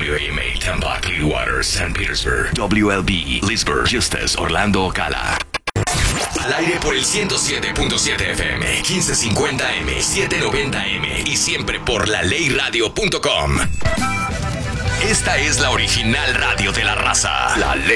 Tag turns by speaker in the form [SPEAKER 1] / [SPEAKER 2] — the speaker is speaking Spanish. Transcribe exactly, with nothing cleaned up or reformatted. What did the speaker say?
[SPEAKER 1] W A M A, Tampa, Clearwater, Saint Petersburg. W L B, Leesburg, Eustis, Orlando, Ocala. Al aire por el ciento siete punto siete F M, quince cincuenta M, setecientos noventa M y siempre por la ley radio punto com. Esta es la original radio de la raza. La Ley